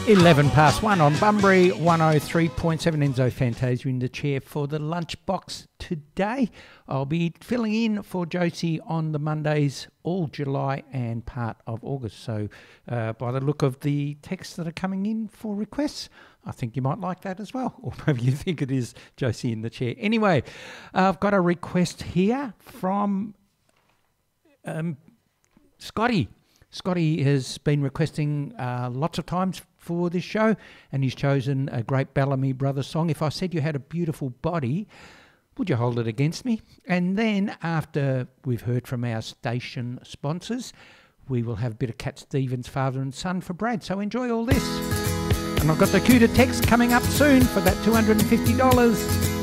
11 past 1 on Bunbury 103.7. Enzo Fantasia in the chair for the lunchbox today. I'll be filling in for Josie on the Mondays all July and part of August. So by the look of the texts that are coming in for requests, I think you might like that as well. Or maybe you think it is Josie in the chair. Anyway, I've got a request here from Scotty. Scotty has been requesting lots of times for this show, and he's chosen a great Bellamy Brothers song. If I said you had a beautiful body, would you hold it against me? And then after we've heard from our station sponsors, we will have a bit of Cat Stevens, Father and Son for Brad. So enjoy all this. And I've got the cue to text coming up soon for that $250.